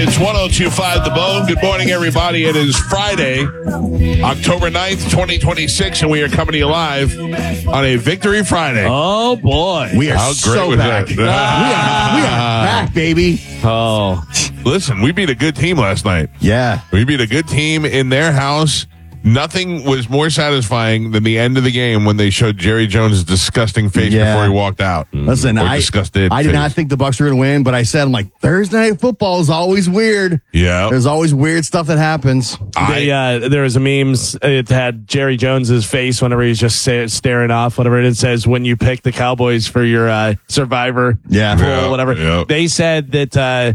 It's 102.5 The Bone. Good morning, everybody. It is Friday, October 9th, 2026, and we are coming to you live on a Victory Friday. Oh, boy. We are How great so was back. that? We are back, baby. Oh. Listen, we beat a good team last night. Yeah. We beat a good team in their house. Nothing was more satisfying than the end of the game when they showed Jerry Jones' disgusting face before he walked out. Listen, Or I disgusted did face. not think the Bucs were going to win, but I said, I'm like, Thursday night football is always weird. Yeah. There's always weird stuff that happens. There was a memes. It had Jerry Jones's face whenever he's just staring off, whatever it says, when you pick the Cowboys for your Survivor Yeah. pool, whatever. Yeah. They said that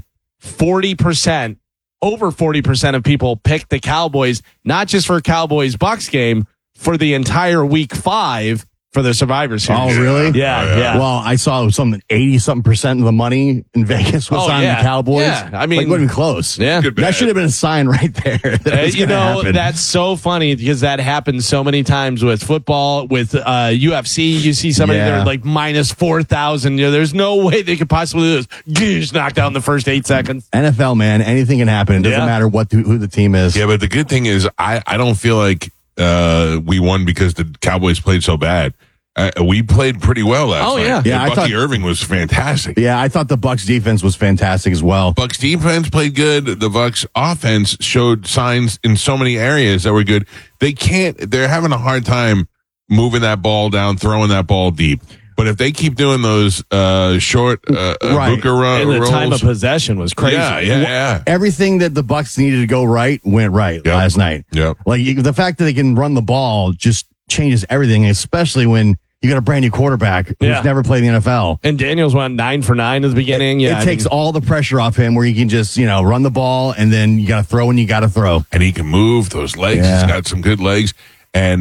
40%, over 40% of people picked the Cowboys, not just for Cowboys-Bucs game, for the entire week 5 for the Survivor Series. Oh, really? Yeah. Well, I saw something 80-something% of the money in Vegas was on the Cowboys. Yeah, I mean, like, wasn't even close. Yeah. Good That bet. should have been a sign right there. That it was You gonna know, happen. that's so funny because that happens so many times with football, with UFC. You see somebody Yeah. they're like minus 4,000. You know, there's no way they could possibly lose. Just knocked out in the first 8 seconds. NFL, man, anything can happen. It doesn't Yeah. matter who the team is. Yeah, but the good thing is I don't feel like we won because the Cowboys played so bad. We played pretty well last Oh, night. yeah. Yeah, I Bucky thought- Irving was fantastic. Yeah, I thought the Bucs defense was fantastic as well. Bucks defense played good. The Bucks offense showed signs in so many areas that were good. They're having a hard time moving that ball down, throwing that ball deep. But if they keep doing those short Right. Buka And the rolls, time of possession was crazy. yeah. Everything that the Bucs needed to go right went right Yep. last night. Yep. Like the fact that they can run the ball just changes everything, especially when you got a brand new quarterback who's Yeah. never played in the NFL. And Daniels went 9 for 9 at the beginning. Yeah, It takes all the pressure off him where you can just, run the ball and then you got to throw when you got to throw. And he can move those legs. Yeah. He's got some good legs. And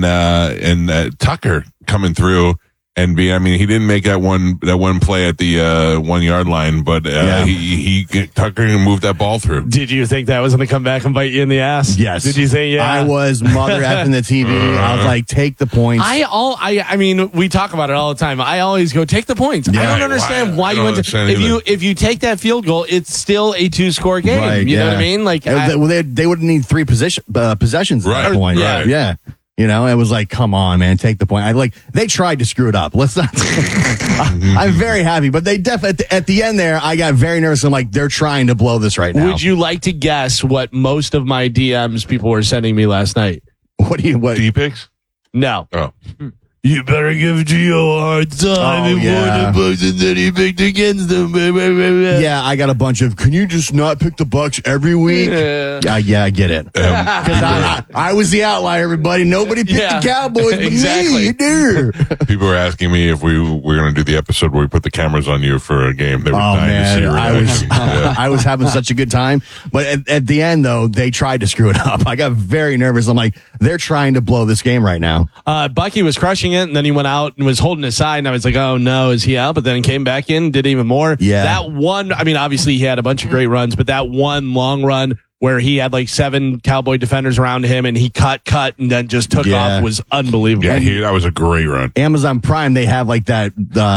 Tucker coming through. And he didn't make that one play at the 1 yard line, but Tucker moved that ball through. Did you think that was going to come back and bite you in the ass? Yes. Did you say yeah? I was mother effing the TV. I was like, take the points. I mean, we talk about it all the time. I always go, take the points. Yeah. I don't understand why I you don't went understand to, either. if you take that field goal, it's still a 2-score game. Right, you know yeah. what I mean? Like, they would need 3 possessions at that point. right. Yeah. It was like, come on, man, take the point. They tried to screw it up. Let's not. I'm very happy, but they definitely at the end there, I got very nervous. I'm like, they're trying to blow this right now. would you like to guess what most of my DMs people were sending me last night? What? D-picks? No. Oh. You better give Gio a hard time yeah. the Bucs, and then he picked against them. Yeah, I got a bunch of. Can you just not pick the Bucs every week? Yeah. Yeah, I get it. Because I was the outlier. Everybody, nobody picked Yeah. the Cowboys, but Exactly. me, you do. People were asking me if we were going to do the episode where we put the cameras on you for a game. They were Oh dying to see man, your reaction. I was having such a good time, but at the end though, they tried to screw it up. I got very nervous. I'm like, they're trying to blow this game right now. Bucky was crushing it, and then he went out and was holding his side, and I was like, oh no, is he out? But then came back in, did even more. Yeah. That one, obviously he had a bunch of great runs, but that one long run where he had like 7 Cowboy defenders around him and he cut, and then just took off was unbelievable. Yeah, that was a great run. Amazon Prime, they have like that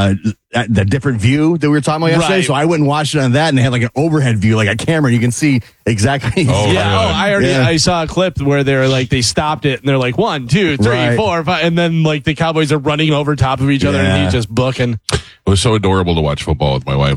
the different view that we were talking about yesterday. Right. So I went and watched it on that, and they had like an overhead view, like a camera, and you can see exactly. Oh, Yeah. I saw a clip where they're like, they stopped it and they're like 1, 2, 3, Right. 4, 5, and then like the Cowboys are running over top of each other and Yeah. he's just booking. It was so adorable to watch football with my wife